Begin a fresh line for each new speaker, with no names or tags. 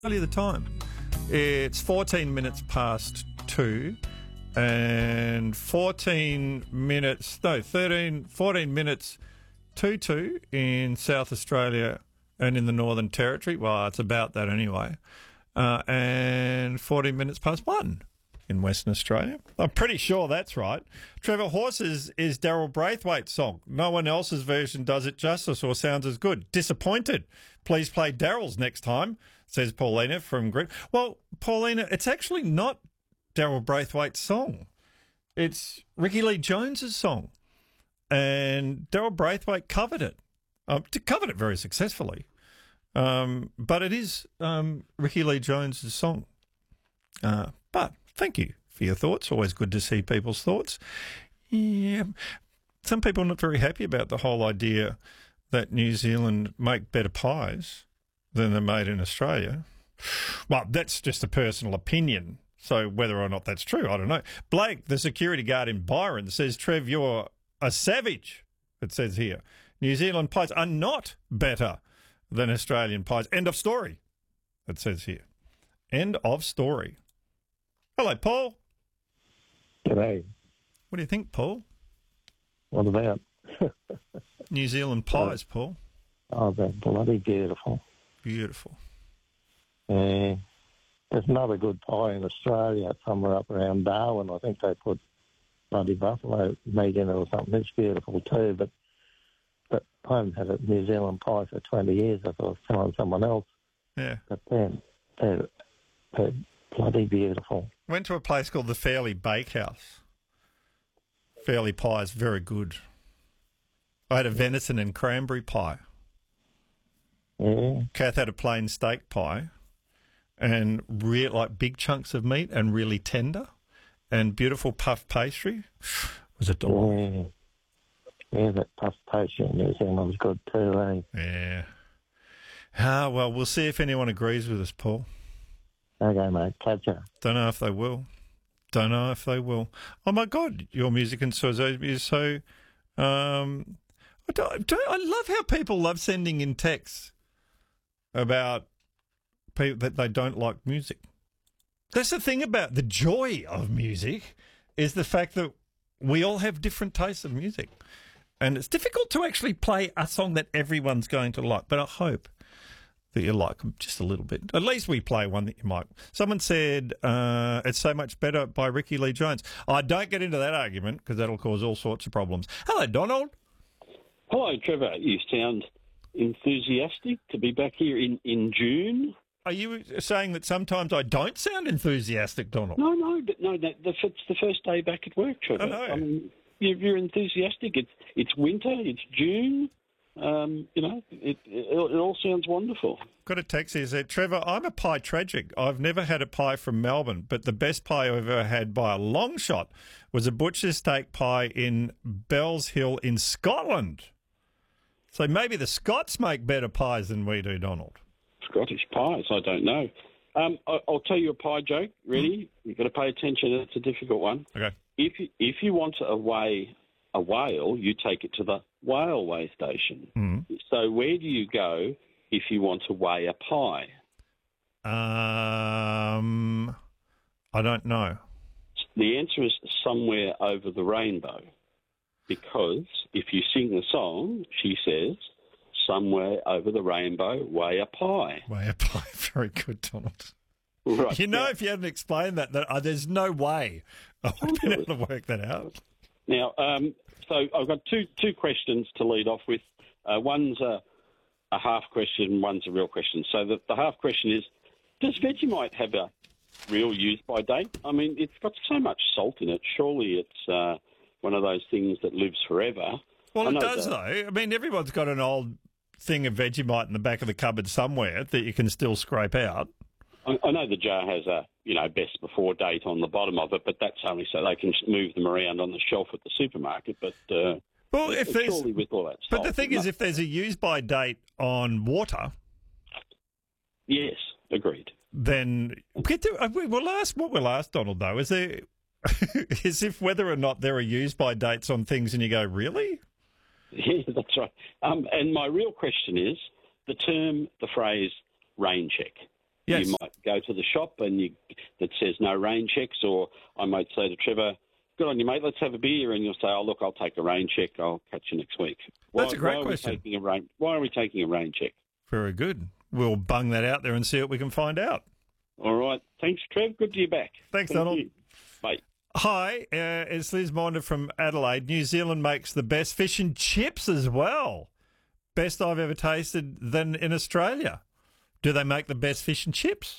Tell you the time. It's 14 minutes past 2 and 14 minutes to 2 in South Australia and in the Northern Territory. Well, it's about that anyway. And 14 minutes past 1 in Western Australia. I'm pretty sure that's right. Trevor, Horses is Daryl Braithwaite's song. No one else's version does it justice or sounds as good. Disappointed. Please play Daryl's next time, says Paulina from Green. Well, Paulina, it's actually not Daryl Braithwaite's song. It's Ricky Lee Jones's song. And Daryl Braithwaite covered it. Covered it very successfully. But it is Ricky Lee Jones's song. But thank you for your thoughts. Always good to see people's thoughts. Yeah, some people are not very happy about the whole idea that New Zealand make better pies than they're made in Australia. Well, that's just a personal opinion. So whether or not that's true, I don't know. Blake, the security guard in Byron, says, Trev, you're a savage, it says here. New Zealand pies are not better than Australian pies. End of story, it says here. End of story. Hello, Paul.
G'day.
What do you think, Paul?
What about?
New Zealand pies, Paul.
Oh, they're bloody beautiful.
Beautiful.
There's another good pie in Australia, somewhere up around Darwin. I think they put bloody buffalo meat in it or something. It's beautiful too, but I haven't had a New Zealand pie for 20 years. I thought I was telling someone else.
Yeah.
But they're bloody beautiful.
Went to a place called the Fairley Bakehouse. Fairley pie is very good. I had a venison and cranberry pie.
Yeah.
Kath had a plain steak pie and like big chunks of meat and really tender and beautiful puff pastry. It was a delight.
Yeah, that puff pastry in New Zealand's good too, eh?
Yeah. Well, we'll see if anyone agrees with us, Paul.
Okay, mate. Pleasure.
Don't know if they will. Oh, my God, your music and Sozo is so... I love how people love sending in texts about people that they don't like music. That's the thing about the joy of music, is the fact that we all have different tastes of music. And it's difficult to actually play a song that everyone's going to like, but I hope that you like them just a little bit. At least we play one that you might. Someone said, It's So Much Better by Ricky Lee Jones. I don't get into that argument because that'll cause all sorts of problems. Hello, Donald.
Hello, Trevor. You sound enthusiastic to be back here in June.
Are you saying that sometimes I don't sound enthusiastic, Donald?
No, it's the first day back at work, Trevor.
I know.
I mean, you're enthusiastic. It's winter. It's June. It all sounds wonderful.
Got a text here said, Trevor, I'm a pie tragic. I've never had a pie from Melbourne, but the best pie I've ever had by a long shot was a butcher's steak pie in Bells Hill in Scotland. So maybe the Scots make better pies than we do, Donald.
Scottish pies, I don't know. I'll tell you a pie joke. Ready? You've got to pay attention. It's a difficult one.
Okay.
If you want to weigh a whale, you take it to the whale weigh station.
Mm.
So where do you go if you want to weigh a pie?
I don't know.
The answer is somewhere over the rainbow. Because if you sing the song, she says, somewhere over the rainbow, weigh a pie.
Weigh a pie. Very good, Donald.
Right.
You know, if you hadn't explained that there's no way I would have been able to work that out.
Now, so I've got two questions to lead off with. One's a half question, one's a real question. So the half question is, does Vegemite have a real use-by date? I mean, it's got so much salt in it. Surely it's one of those things that lives forever.
Well, it does, though. I mean, everyone's got an old thing of Vegemite in the back of the cupboard somewhere that you can still scrape out.
I know the jar has a best before date on the bottom of it, but that's only so they can move them around on the shelf at the supermarket. But
if there's
surely with all that
but
salt,
the thing is, if there's a use by date on water,
yes, agreed.
Then we'll ask Donald though. Is there is if whether or not there are use by dates on things, and you go, really?
Yeah, that's right. And my real question is the phrase rain check.
Yes.
You might go to the shop that says no rain checks, or I might say to Trevor, good on you, mate, let's have a beer. And you'll say, oh, look, I'll take a rain check. I'll catch you next week.
That's a great question.
Why are we taking a rain check?
Very good. We'll bung that out there and see what we can find out.
All right. Thanks, Trev. Good to be back.
Thanks, Donald.
You. Bye.
Hi, it's Liz Minder from Adelaide. New Zealand makes the best fish and chips as well. Best I've ever tasted than in Australia. Do they make the best fish and chips?